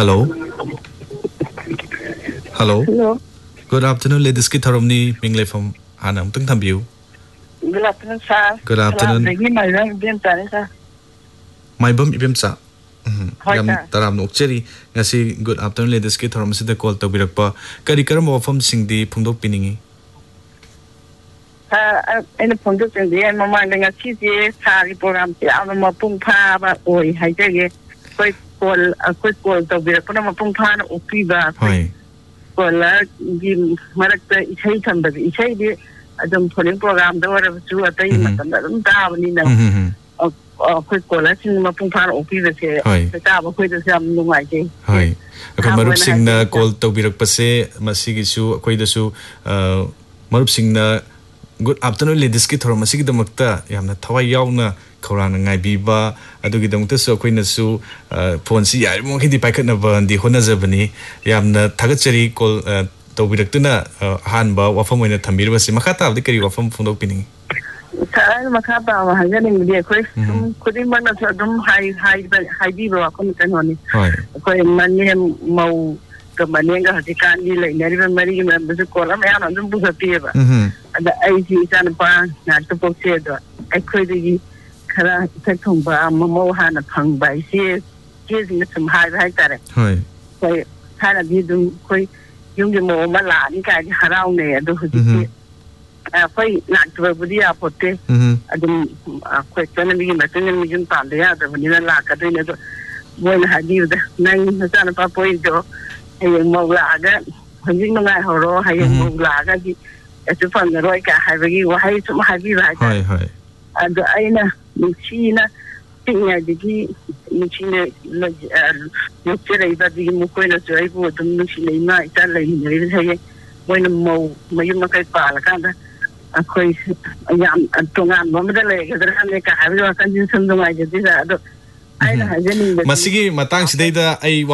Hello. Hello. Hello. Good afternoon, ladies. Ki tharomni mingle from Hanam tung thambiu. Good afternoon, sir. Good afternoon. My bum ibem sa. Yam taram nokcheri ngasi good afternoon, ladies. Ki tharom sida call tabirakpa kari karam wafam singdi phungdok piningi. Ena phungdok singdi mamang ngasi je sari program ti ama mapung pha ba oi haijage koi call tabirakpa mapung pha na opi ba. Hoi. Kola gi marakta isai thambadi isai di adum phoning program da wara chu atai matam da dum ta bani na khoi kola sin mapung pha na opi ba se ta ba khoi da sam nungai je. Hoi. Akai marup singna call tabirakpa se masigi su koi da su marup singna good afternoon, ladies. Ki tharom masigi damakta yamna thawai yauna khawrang ngai biba adugi damakta su koi na su phone si yai mo khidi paikhat na ban di hona jabani yamna thagachari call tabirakna hanba wafam oina thambirba se makhata abdi kari wafam phundok pining Saya makhata wa hajaning di koi kudin bana su dum hai bi ba ko kan honi koi manye mau kemanian ga hatikan di lai nari mari ga besu kolam ya na dum busati ba ada ai ji san pa na to pokse do ai koi di khara ta thong ba mamo hana phang bai se ke jing sum hai hai tare koi hana bi dum koi yung mo ma la ni ka ji harau ne ado hu ji koi na to bu dia pote adum koi tane mi ma tane mi jun pa de ya da ni la ka de ne do mo na ha di da nang na san pa poi do hayang mo la ga hajing ngai horo hayang mo la ga di su fan roi ka hai ba gi wa hai sum hai bi ba hai ado aina China tinya digi China la yo tere ba digi mo ko na jai bo dum China na ita la ni ri sai mo mo mayu ma kai pa la ka da akoi yam tongan mo ma da le ga da ne ka ha bi wa kan jin sum dong ai ji da ado aina ha jeni masigi matang sidai da ai